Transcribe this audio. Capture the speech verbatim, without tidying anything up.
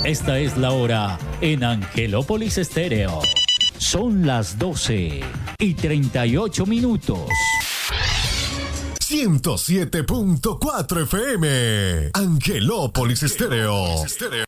Esta es la hora en Angelópolis Estéreo. Son las doce y treinta y ocho minutos. ciento siete punto cuatro F M, Angelópolis Estéreo.